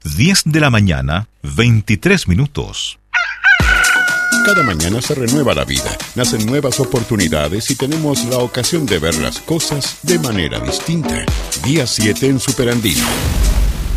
10 de la mañana, 23 minutos. Cada mañana se renueva la vida, nacen nuevas oportunidades y tenemos la ocasión de ver las cosas de manera distinta. Día 7 en Superandino.